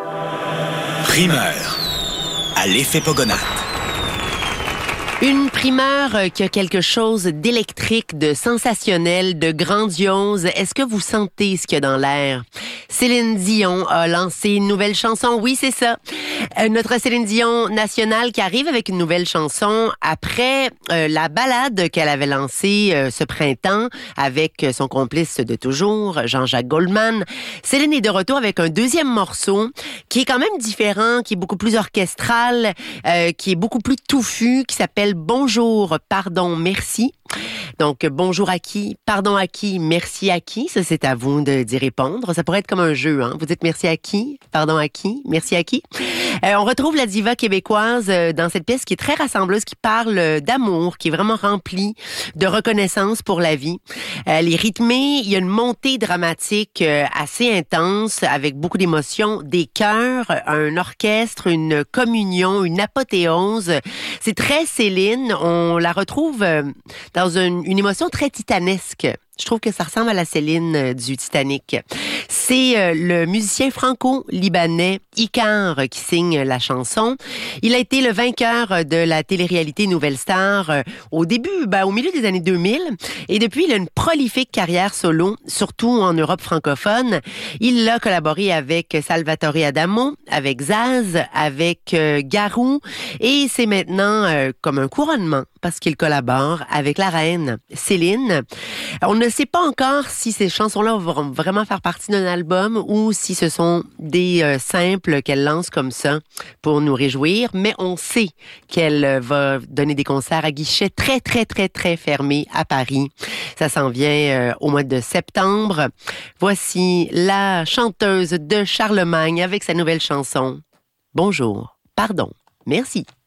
Primeur à l'effet Pogonat. Une primeur qui a quelque chose d'électrique, de sensationnel, de grandiose. Est-ce que vous sentez ce qu'il y a dans l'air? Céline Dion a lancé une nouvelle chanson. Oui, c'est ça. Notre Céline Dion nationale qui arrive avec une nouvelle chanson après la ballade qu'elle avait lancée ce printemps avec son complice de toujours, Jean-Jacques Goldman. Céline est de retour avec un deuxième morceau qui est quand même différent, qui est beaucoup plus orchestral, qui est beaucoup plus touffu, qui s'appelle Bonjour, pardon, merci. Donc, bonjour à qui, pardon à qui, merci à qui, ça c'est à vous d'y répondre. Ça pourrait être comme un jeu, hein. Vous dites merci à qui, pardon à qui, merci à qui. On retrouve la diva québécoise dans cette pièce qui est très rassembleuse, qui parle d'amour, qui est vraiment remplie de reconnaissance pour la vie. Elle est rythmée, il y a une montée dramatique assez intense, avec beaucoup d'émotions, des chœurs, un orchestre, une communion, une apothéose. C'est très Céline, on la retrouve dans une émotion très titanesque. Je trouve que ça ressemble à la Céline du Titanic. C'est le musicien franco-libanais Icar qui signe la chanson. Il a été le vainqueur de la télé-réalité Nouvelle Star au milieu des années 2000. Et depuis, il a une prolifique carrière solo, surtout en Europe francophone. Il a collaboré avec Salvatore Adamo, avec Zaz, avec Garou. Et c'est maintenant comme un couronnement parce qu'il collabore avec la reine Céline. On ne sait pas encore si ces chansons-là vont vraiment faire partie d'un album ou si ce sont des simples qu'elle lance comme ça pour nous réjouir, mais on sait qu'elle va donner des concerts à guichets très, très, très, très fermés à Paris. Ça s'en vient au mois de septembre. Voici la chanteuse de Charlemagne avec sa nouvelle chanson. Bonjour, pardon, merci.